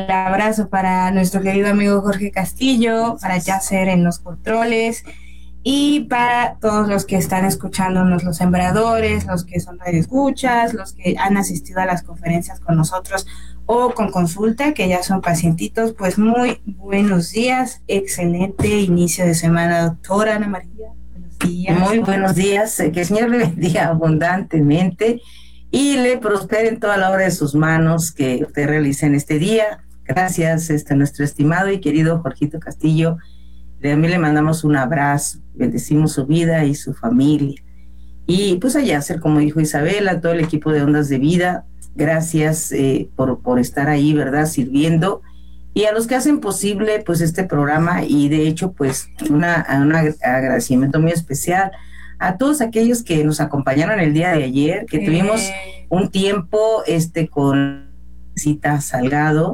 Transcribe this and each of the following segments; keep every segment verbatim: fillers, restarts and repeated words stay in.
abrazo para nuestro querido amigo Jorge Castillo, para Yasser en los controles y para todos los que están escuchándonos, los sembradores, los que son radioescuchas, los que han asistido a las conferencias con nosotros o con consulta, que ya son pacientitos. Pues muy buenos días, excelente inicio de semana, doctora Ana María. Buenos días. Muy buenos días, que el Señor le bendiga abundantemente y le prospere en toda la obra de sus manos que usted realice en este día. Gracias, este, nuestro estimado y querido Jorgito Castillo. También le mandamos un abrazo, bendecimos su vida y su familia. Y pues a Yasser, como dijo Isabela, todo el equipo de Ondas de Vida, gracias eh, por, por estar ahí, ¿verdad?, sirviendo. Y a los que hacen posible pues este programa, y de hecho pues una, un agradecimiento muy especial a todos aquellos que nos acompañaron el día de ayer, que eh. tuvimos un tiempo este con Cita Salgado,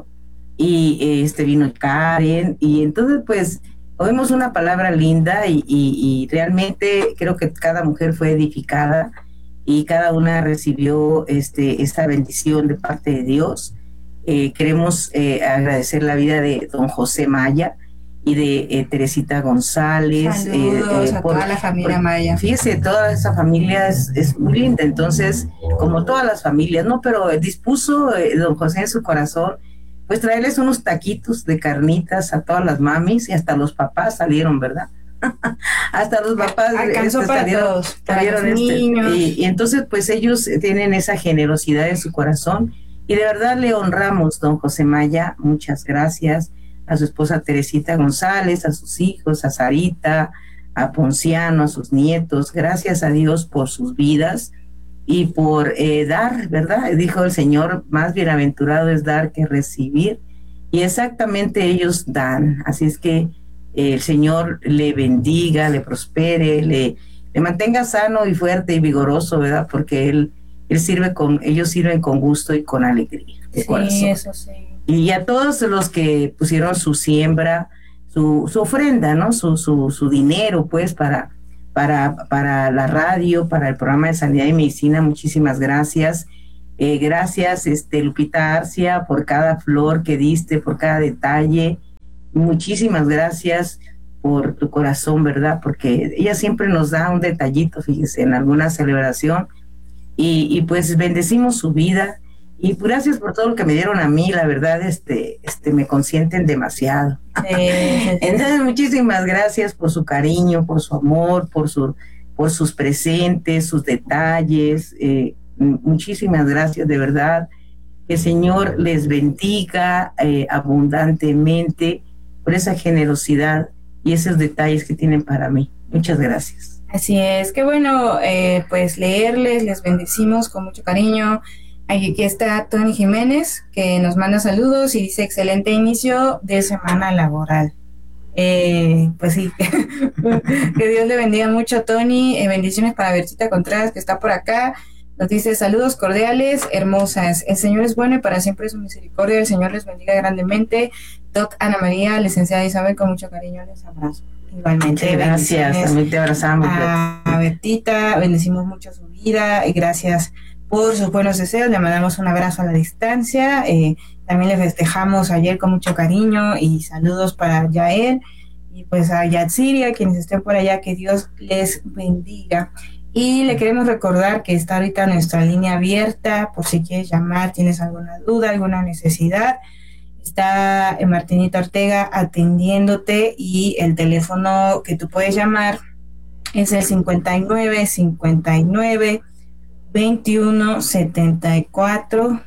y este vino Karen, y entonces pues oímos una palabra linda y, y, y realmente creo que cada mujer fue edificada y cada una recibió este esta bendición de parte de Dios. Eh, queremos eh, agradecer la vida de don José Maya y de eh, Teresita González. Saludos eh, eh, a por, toda la familia por, Maya. Fíjese, toda esa familia es, es muy linda, entonces, como todas las familias, ¿no? Pero dispuso eh, don José en su corazón, pues traerles unos taquitos de carnitas a todas las mamis, y hasta los papás salieron, ¿verdad? Hasta los papás alcanzó este, para salieron, todos, para salieron los este, niños. Y, y entonces, pues ellos tienen esa generosidad en su corazón. Y de verdad le honramos, don José Maya, muchas gracias, a su esposa Teresita González, a sus hijos, a Sarita, a Ponciano, a sus nietos. Gracias a Dios por sus vidas y por eh, dar, ¿verdad? Dijo el Señor, más bienaventurado es dar que recibir. Y exactamente ellos dan. Así es que eh, el Señor le bendiga, le prospere, le, le mantenga sano y fuerte y vigoroso, ¿verdad? Porque Él Él sirve con, ellos sirven con gusto y con alegría de sí, corazón. Eso sí. Y a todos los que pusieron su siembra, su, su ofrenda, ¿no? Su, su, su dinero, pues, para, para, para la radio, para el programa de Sanidad y Medicina, muchísimas gracias. Eh, gracias, este, Lupita Arcia, por cada flor que diste, por cada detalle. Muchísimas gracias por tu corazón, ¿verdad? Porque ella siempre nos da un detallito, fíjese, en alguna celebración. Y, y pues bendecimos su vida, y gracias por todo lo que me dieron a mí, la verdad, este, este me consienten demasiado. Eh, Entonces, muchísimas gracias por su cariño, por su amor, por su, por sus presentes, sus detalles, eh, muchísimas gracias, de verdad. Que el Señor les bendiga eh, abundantemente por esa generosidad y esos detalles que tienen para mí. Muchas gracias. Así es, qué bueno, eh, pues leerles, les bendecimos con mucho cariño. Aquí está Tony Jiménez, que nos manda saludos y dice excelente inicio de semana laboral. Eh, pues sí, que Dios le bendiga mucho a Tony, eh, bendiciones para Bertita Contreras, que está por acá. Nos dice saludos cordiales, hermosas, el Señor es bueno y para siempre su misericordia, el Señor les bendiga grandemente. Doc Ana María, licenciada Isabel, con mucho cariño les abrazo. Igualmente, muchas gracias, también te abrazamos. A, a Bertita, bendecimos mucho su vida y gracias por sus buenos deseos, le mandamos un abrazo a la distancia, eh, también le festejamos ayer con mucho cariño y saludos para Yael y pues a Yatsiria, quienes estén por allá, que Dios les bendiga. Y le queremos recordar que está ahorita nuestra línea abierta, por si quieres llamar, tienes alguna duda, alguna necesidad. Está Martinita Ortega atendiéndote y el teléfono que tú puedes llamar es el cincuenta y nueve, cincuenta y nueve, veintiuno, setenta y cuatro,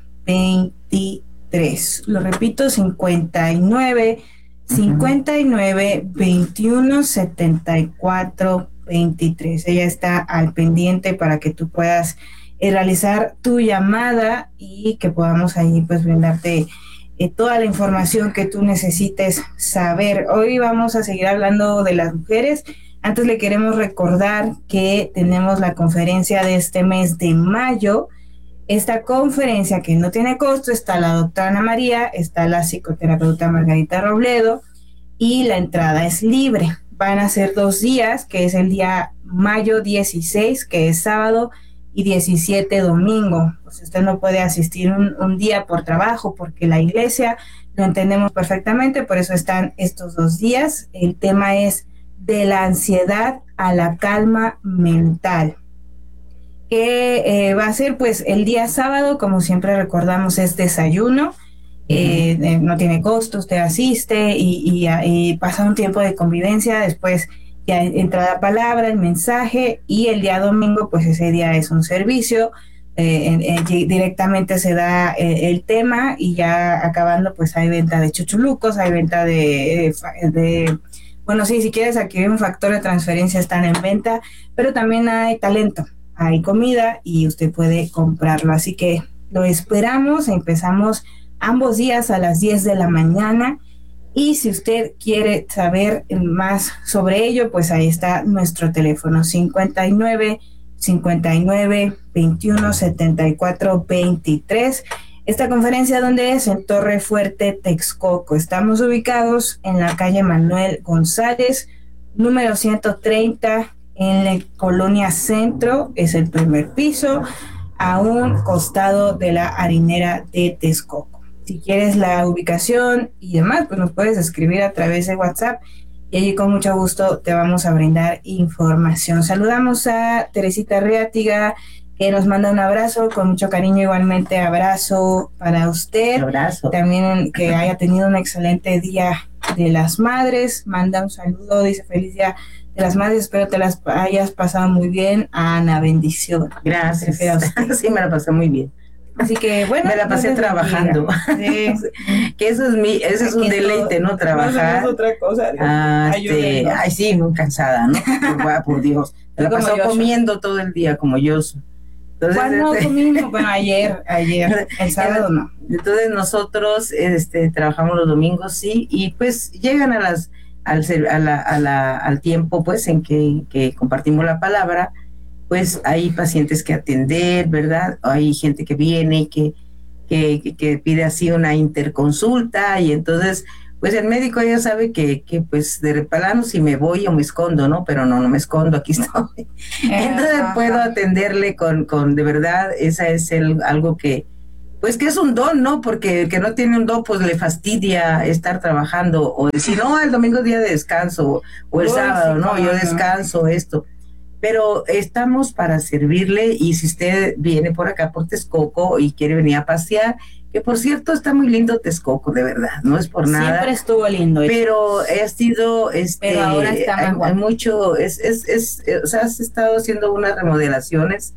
veintitrés. Lo repito, cincuenta y nueve, cincuenta y nueve, veintiuno, setenta y cuatro, veintitrés. Ella está al pendiente para que tú puedas eh, realizar tu llamada y que podamos ahí pues brindarte Eh, toda la información que tú necesites saber. Hoy vamos a seguir hablando de las mujeres. Antes le queremos recordar que tenemos la conferencia de este mes de mayo. Esta conferencia que no tiene costo, está la doctora Ana María, está la psicoterapeuta Margarita Robledo y la entrada es libre. Van a ser dos días, que es el día mayo dieciséis, que es sábado, y diecisiete domingo. Pues usted no puede asistir un, un día por trabajo porque la iglesia lo entendemos perfectamente, por eso están estos dos días. El tema es de la ansiedad a la calma mental, que eh, va a ser pues el día sábado, como siempre recordamos, es desayuno, eh, eh, no tiene costo, usted asiste y, y, y pasa un tiempo de convivencia, después ya entra la palabra, el mensaje, y el día domingo pues ese día es un servicio, eh, eh, directamente se da eh, el tema, y ya acabando pues hay venta de chuchulucos, hay venta de, de, de bueno, sí, si quieres adquirir un factor de transferencia están en venta, pero también hay talento, hay comida y usted puede comprarlo, así que lo esperamos. Empezamos ambos días a las diez de la mañana, y si usted quiere saber más sobre ello, pues ahí está nuestro teléfono cincuenta y nueve, cincuenta y nueve, veintiuno, setenta y cuatro, veintitrés. Esta conferencia, ¿dónde es? En Torre Fuerte, Texcoco. Estamos ubicados en la calle Manuel González, número ciento treinta, en la colonia Centro, es el primer piso, a un costado de la harinera de Texcoco. Si quieres la ubicación y demás, pues nos puedes escribir a través de WhatsApp, y allí con mucho gusto te vamos a brindar información. Saludamos a Teresita Reátiga, que nos manda un abrazo con mucho cariño. Igualmente abrazo para usted. Un abrazo. También que haya tenido un excelente día de las madres. Manda un saludo, dice feliz día de las madres, espero te las hayas pasado muy bien. Ana, bendición. Gracias. Sí, me la pasé muy bien. Así que bueno, me la pasé trabajando. Sí. Que eso es mi, ese es un deleite, ¿no? Trabajar. No es otra cosa. Ah, este, ay, sí, muy cansada, ¿no? Por, por Dios. Me la pasó comiendo todo el día como yo. Entonces, ¿cuándo este, comimos? Bueno, ayer, ayer, el sábado no. Entonces nosotros este, trabajamos los domingos, sí, y pues llegan a las al, a la, a la, al tiempo pues en que, que compartimos la palabra, pues hay pacientes que atender, ¿verdad? Hay gente que viene y que, que, que, que pide así una interconsulta, y entonces pues el médico ya sabe que, que pues de repalano si me voy o me escondo, ¿no? Pero no, no me escondo, aquí estoy. Entonces puedo atenderle con, con de verdad, esa es el, algo que, pues que es un don, ¿no? Porque el que no tiene un don, pues le fastidia estar trabajando, o decir, no, el domingo es día de descanso, o el Uy, sábado, sí, no, yo descanso, esto. Pero estamos para servirle, y si usted viene por acá por Texcoco y quiere venir a pasear, que por cierto está muy lindo Texcoco, de verdad, no es por nada. Siempre estuvo lindo. Pero ha sido, este, pero ahora está hay, hay mucho, es, es, es, o sea, has estado haciendo unas remodelaciones,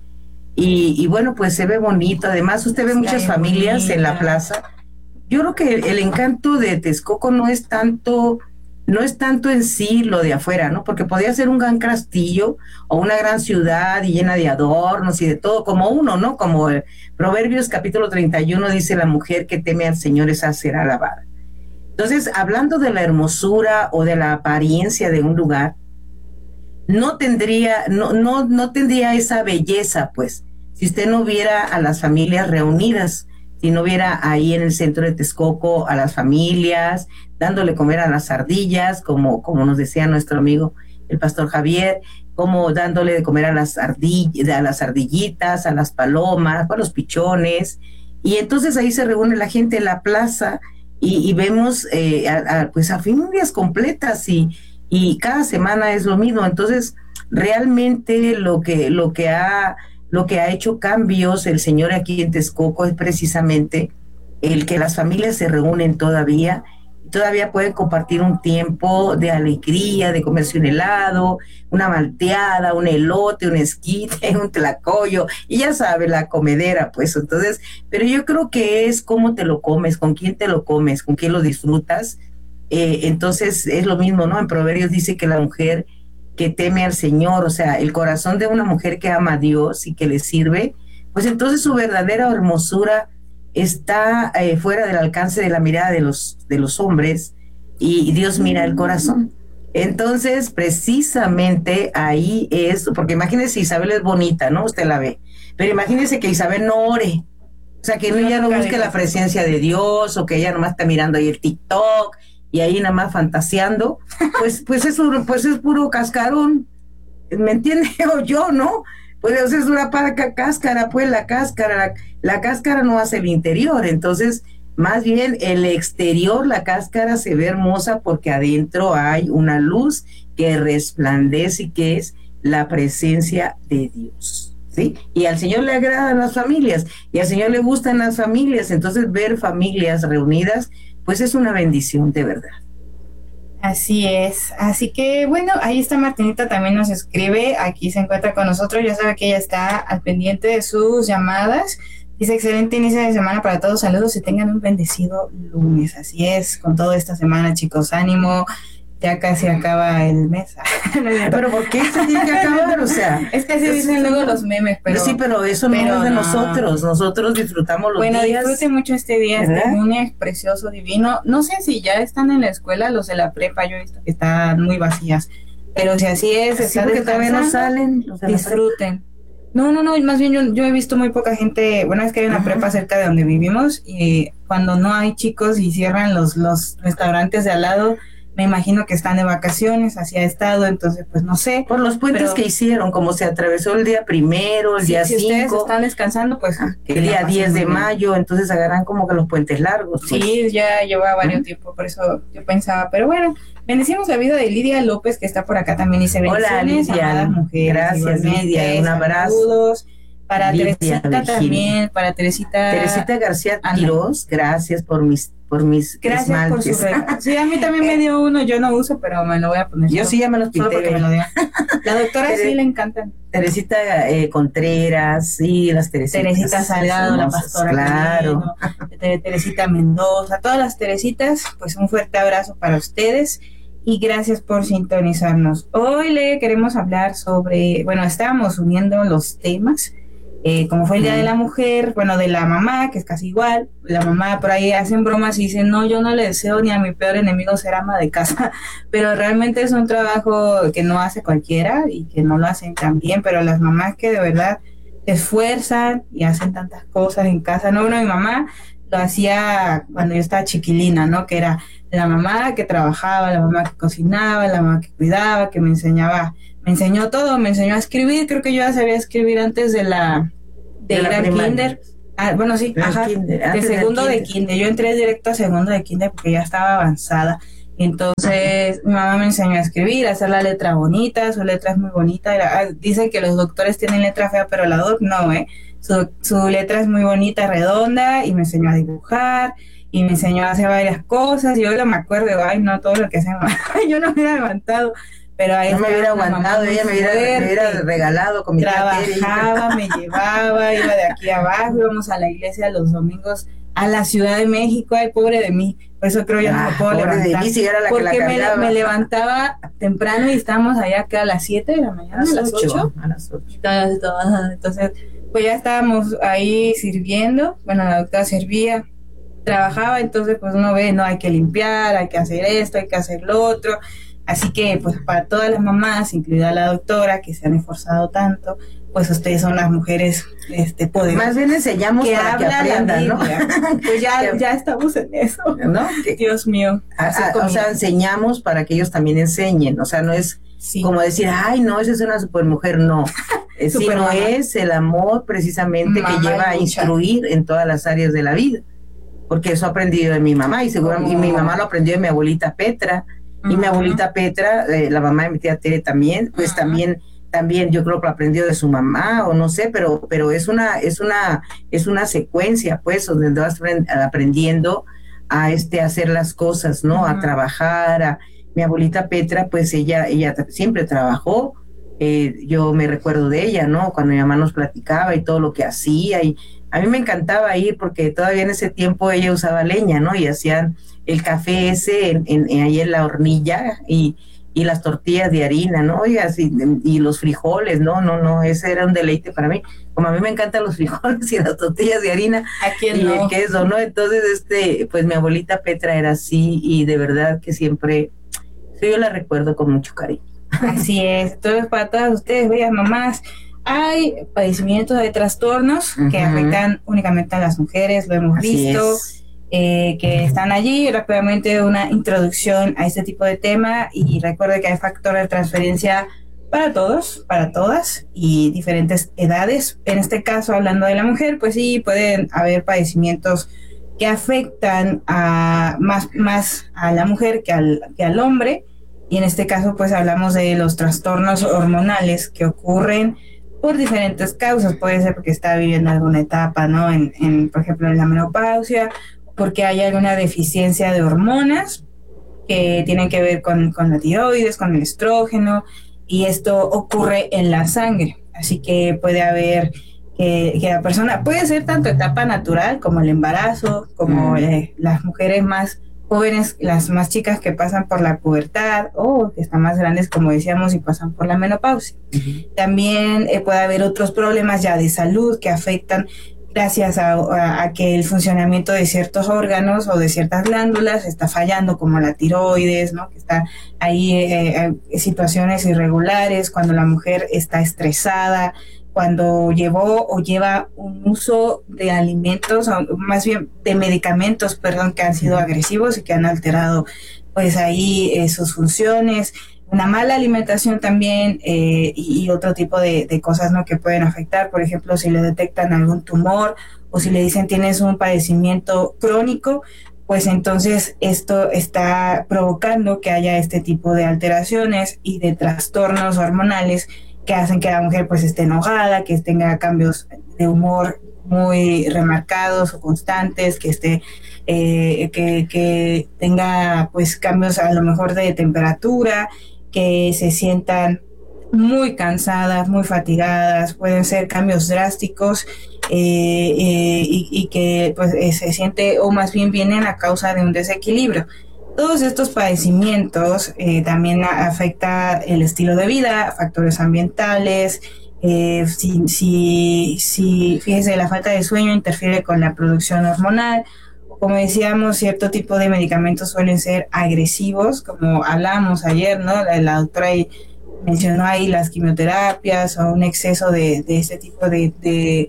y, y bueno, pues se ve bonito. Además, usted ve sí, muchas familias bonita en la plaza. Yo creo que el, el encanto de Texcoco no es tanto, no es tanto en sí lo de afuera, ¿no? Porque podría ser un gran castillo o una gran ciudad y llena de adornos y de todo, como uno, ¿no? Como el Proverbios capítulo treinta y uno dice, la mujer que teme al Señor, esa será alabada. Entonces, hablando de la hermosura o de la apariencia de un lugar, no tendría, no, no, no tendría esa belleza, pues, si usted no viera a las familias reunidas, si no viera ahí en el centro de Texcoco a las familias, dándole comer a las ardillas, como, como nos decía nuestro amigo el pastor Javier, como dándole de comer a las, ardill a las ardillitas, a las palomas, a los pichones, y entonces ahí se reúne la gente en la plaza, y, y vemos eh, a, a, pues a familias completas, y, y cada semana es lo mismo. Entonces realmente lo que, lo que ha... Lo que ha hecho cambios el Señor aquí en Texcoco es precisamente el que las familias se reúnen todavía, todavía pueden compartir un tiempo de alegría, de comerse un helado, una malteada, un elote, un esquite, un tlacoyo, y ya sabe, la comedera, pues. Entonces, pero yo creo que es cómo te lo comes, con quién te lo comes, con quién lo disfrutas. Eh, entonces es lo mismo, ¿no? En Proverbios dice que la mujer que teme al Señor, o sea, el corazón de una mujer que ama a Dios y que le sirve, pues entonces su verdadera hermosura está eh, fuera del alcance de la mirada de los, de los hombres, y Dios mira el corazón. Entonces, precisamente ahí es, porque imagínese, Isabel es bonita, ¿no? Usted la ve, pero imagínese que Isabel no ore, o sea, que ella no busque la presencia de Dios, o que ella nomás está mirando ahí el TikTok, y ahí nada más fantaseando, pues, pues, es, pues es puro cascarón, ¿me entiende? O yo, ¿no? Pues es una para cáscara, pues la cáscara, la, la cáscara no hace el interior. Entonces, Más bien el exterior, la cáscara se ve hermosa porque adentro hay una luz que resplandece y que es la presencia de Dios, ¿sí? Y al Señor le agradan las familias y al Señor le gustan las familias, entonces ver familias reunidas, pues es una bendición de verdad. Así es, así que bueno, ahí está Martinita, también nos escribe, aquí se encuentra con nosotros, ya sabe que ella está al pendiente de sus llamadas. Dice, excelente inicio de semana para todos, saludos y tengan un bendecido lunes. Así es, con toda esta semana, chicos, ánimo, ya casi acaba el mes. Pero ¿por qué se tiene que acabar? O sea, es que así dicen luego los memes, pero sí, pero eso no pero es de no. nosotros, nosotros disfrutamos los bueno, días. Bueno, disfruten mucho este día, ¿verdad? Este lunes precioso, divino. No sé si ya están en la escuela los de la prepa, yo he visto que están muy vacías, pero si así es, sí, porque todavía no salen, los de disfruten. No, no, no, más bien yo, yo he visto muy poca gente, bueno, es que hay una uh-huh. prepa cerca de donde vivimos y cuando no hay chicos y cierran los, los restaurantes de al lado, me imagino que están de vacaciones, así ha estado, entonces pues no sé. Por los puentes pero, que hicieron, como se atravesó el día primero, el sí, día cinco. Si ustedes están descansando, pues. Ah, el día diez de mayo, entonces agarran como que los puentes largos. Pues. Sí, ya lleva varios uh-huh. tiempo, por eso yo pensaba, pero bueno, bendecimos la vida de Lidia López, que está por acá también, dice hola Lidia, mujeres, gracias Lidia, un abrazo. Saludos. Para Lidia, Teresita Virginia. También, para Teresita. Teresita García Tirós, gracias por mis por mis Gracias esmaltes. por su regalo. Sí, a mí también me dio uno, yo no uso, pero me lo voy a poner. Yo sí ya me los pinté. Me lo dio. La doctora Tere, sí le encantan. Teresita eh, Contreras, sí, las Teresitas. Teresita Salgado, la pastora. Claro. Camino, Teresita Mendoza, todas las Teresitas, pues un fuerte abrazo para ustedes. Y gracias por sintonizarnos. Hoy le queremos hablar sobre, bueno, estábamos uniendo los temas, eh, como fue el Día de la Mujer, bueno, de la mamá, que es casi igual. La mamá por ahí hacen bromas y dicen, no, yo no le deseo ni a mi peor enemigo ser ama de casa, pero realmente es un trabajo que no hace cualquiera y que no lo hacen tan bien, pero las mamás que de verdad se esfuerzan y hacen tantas cosas en casa, no, bueno, mi mamá lo hacía cuando yo estaba chiquilina, ¿no? Que era la mamá que trabajaba, la mamá que cocinaba, la mamá que cuidaba, que me enseñaba, me enseñó todo, me enseñó a escribir, creo que yo ya sabía escribir antes de la de, de ir al kinder. Ah, bueno, sí, el ajá, kinder, de segundo de kinder. Yo entré directo a segundo de kinder porque ya estaba avanzada. Entonces, mi mamá me enseñó a escribir, a hacer la letra bonita, su letra es muy bonita. Era, dicen que los doctores tienen letra fea, pero la doc no, ¿eh? Su, su letra es muy bonita, redonda, y me enseñó a dibujar, y me enseñó a hacer varias cosas. Y yo me acuerdo, ay, no, todo lo que hace mamá, yo no me hubiera aguantado. Pero ahí no me hubiera aguantado, ella me hubiera, me hubiera regalado con mi trabajaba, me llevaba, iba de aquí abajo, íbamos a la iglesia los domingos a la Ciudad de México, ay, pobre de mí, por eso creo ya ah, no me puedo levantar, de mí, si era la porque que la me, me levantaba temprano y estábamos allá que a las siete de la mañana, a las ocho, a las ocho. Entonces, pues ya estábamos ahí sirviendo, bueno, la doctora servía, trabajaba, entonces pues uno ve, no, hay que limpiar, hay que hacer esto, hay que hacer lo otro. Así que, pues, para todas las mamás, incluida la doctora, que se han esforzado tanto, pues ustedes son las mujeres este, poderosas. Más bien enseñamos que para que aprendan, ¿no? Pues ya, ya estamos en eso, ¿no? Dios mío. A, a, o sea, enseñamos para que ellos también enseñen, o sea, no es sí. como decir, ay, no, esa es una supermujer, no. Sino es el amor precisamente mamá que lleva a instruir en todas las áreas de la vida, porque eso he aprendido de mi mamá y seguramente oh. y mi mamá lo aprendió de mi abuelita Petra. Y uh-huh. mi abuelita Petra, eh, la mamá de mi tía Tere también, pues uh-huh. también, también yo creo que lo aprendió de su mamá o no sé, pero, pero es una, es una, es una secuencia, pues, donde vas aprendiendo a este a hacer las cosas, ¿no? Uh-huh. A trabajar. A, mi abuelita Petra, pues ella, ella siempre trabajó. Eh, yo me recuerdo de ella, ¿no? Cuando mi mamá nos platicaba y todo lo que hacía y a mí me encantaba ir porque todavía en ese tiempo ella usaba leña, ¿no? Y hacían el café ese en, en, en, ahí en la hornilla y, y las tortillas de harina, ¿no? Y, así, y los frijoles, no, no, no, ese era un deleite para mí. Como a mí me encantan los frijoles y las tortillas de harina ¿A quién y no? el queso, ¿no? Entonces, este, pues mi abuelita Petra era así y de verdad que siempre, yo la recuerdo con mucho cariño. Así es, entonces para todas ustedes, bellas mamás, hay padecimientos, hay trastornos uh-huh. que afectan únicamente a las mujeres, lo hemos Así visto, eh, que uh-huh. están allí. Rápidamente una introducción a este tipo de tema y recuerde que hay factor de transferencia para todos, para todas y diferentes edades. En este caso, hablando de la mujer, pues sí, pueden haber padecimientos que afectan a más, más a la mujer que al, que al hombre, y en este caso pues hablamos de los trastornos hormonales que ocurren por diferentes causas. Puede ser porque está viviendo alguna etapa, ¿no? En, en, por ejemplo, en la menopausia, porque hay alguna deficiencia de hormonas que tienen que ver con, con la tiroides, con el estrógeno, y esto ocurre en la sangre. Así que puede haber que, que la persona, puede ser tanto etapa natural como el embarazo, como eh, las mujeres más jóvenes, las más chicas que pasan por la pubertad, o que están más grandes, como decíamos, y pasan por la menopausia. Uh-huh. También eh, puede haber otros problemas ya de salud que afectan gracias a, a, a que el funcionamiento de ciertos órganos o de ciertas glándulas está fallando, como la tiroides, ¿no? Que está ahí, eh, eh, situaciones irregulares, cuando la mujer está estresada, cuando llevó o lleva un uso de alimentos, o más bien de medicamentos, perdón, que han sido agresivos y que han alterado pues ahí eh, sus funciones. Una mala alimentación también, eh, y, y otro tipo de, de cosas, ¿no?, que pueden afectar. Por ejemplo, si le detectan algún tumor o si le dicen tienes un padecimiento crónico, pues entonces esto está provocando que haya este tipo de alteraciones y de trastornos hormonales que hacen que la mujer pues esté enojada, que tenga cambios de humor muy remarcados o constantes, que esté eh, que, que tenga pues cambios a lo mejor de temperatura, que se sientan muy cansadas, muy fatigadas. Pueden ser cambios drásticos eh, eh, y, y que pues eh, se siente, o más bien vienen a causa de un desequilibrio. Todos estos padecimientos eh, también afecta el estilo de vida, factores ambientales. Eh, si, si, si, fíjese, la falta de sueño interfiere con la producción hormonal. Como decíamos, cierto tipo de medicamentos suelen ser agresivos, como hablamos ayer, ¿no? La, la doctora ahí mencionó ahí las quimioterapias, o un exceso de, de este tipo de, de,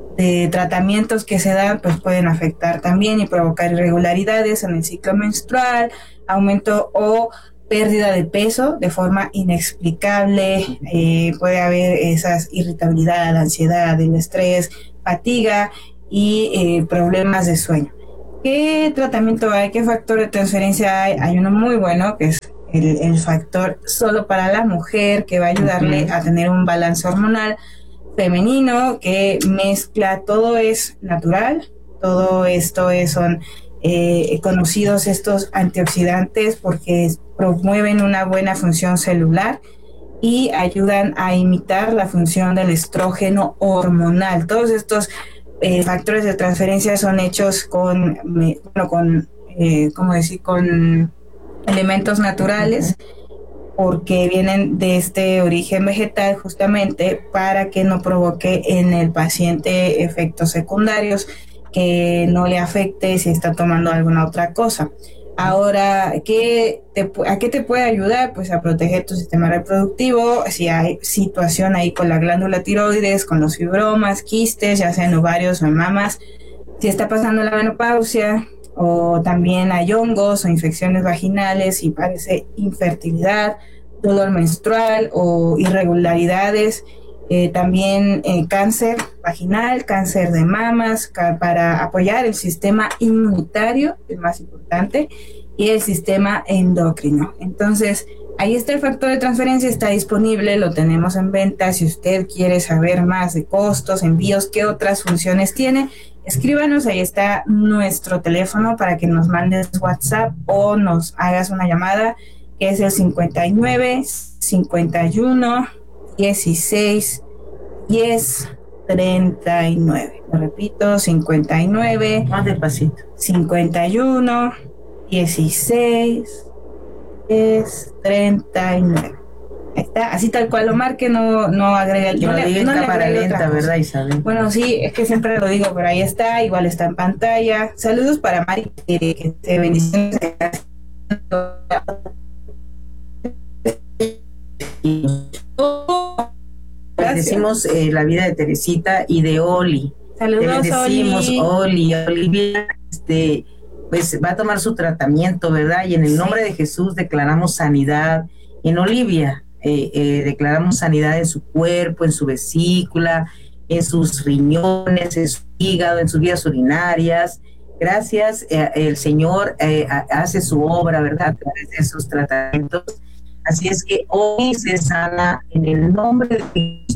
de tratamientos que se dan, pues pueden afectar también y provocar irregularidades en el ciclo menstrual, aumento o pérdida de peso de forma inexplicable. Eh, puede haber esas irritabilidad, ansiedad, el estrés, fatiga y eh, problemas de sueño. ¿Qué tratamiento hay? ¿Qué factor de transferencia hay? Hay uno muy bueno, que es el, el factor solo para la mujer, que va a ayudarle uh-huh. a tener un balance hormonal femenino, que mezcla, todo es natural, todo esto es, son eh, conocidos estos antioxidantes porque promueven una buena función celular y ayudan a imitar la función del estrógeno hormonal. Todos estos Eh, factores de transferencia son hechos con, bueno, con, eh, ¿cómo decir? Con elementos naturales, porque vienen de este origen vegetal, justamente para que no provoque en el paciente efectos secundarios, que no le afecte si está tomando alguna otra cosa. Ahora, ¿qué te, ¿a qué te puede ayudar? Pues a proteger tu sistema reproductivo, si hay situación ahí con la glándula tiroides, con los fibromas, quistes, ya sea en ovarios o en mamas, si está pasando la menopausia, o también hay hongos o infecciones vaginales, si parece infertilidad, dolor menstrual o irregularidades, eh, también eh, cáncer vaginal, cáncer de mamas, ca- para apoyar el sistema inmunitario, es más importante, y el sistema endocrino. Entonces, ahí está el factor de transferencia, está disponible, lo tenemos en venta. Si usted quiere saber más de costos, envíos, qué otras funciones tiene, escríbanos, ahí está nuestro teléfono para que nos mandes WhatsApp o nos hagas una llamada, que es el cincuenta y nueve, cincuenta y uno, dieciséis, diez, treinta y nueve. Lo repito, cincuenta y nueve, más despacito, cincuenta y uno, dieciséis, diez, treinta y nueve. Ahí está, así tal cual lo marque, no, no agrega el no, le, no le agrega lenta, ¿verdad, Isabel? Bueno, sí, es que siempre lo digo, pero ahí está, igual está en pantalla. Saludos para Mari, que, que te bendiciones. Les decimos eh, la vida de Teresita y de Oli. Saludos, Les decimos Oli. Oli, Olivia, este, pues va a tomar su tratamiento, ¿verdad? Y en el nombre de Jesús declaramos sanidad en Olivia. Eh, eh, declaramos sanidad en su cuerpo, en su vesícula, en sus riñones, en su hígado, en sus vías urinarias, Gracias, eh, el Señor eh, hace su obra, ¿verdad? A través de esos tratamientos. Así es que hoy se sana en el nombre de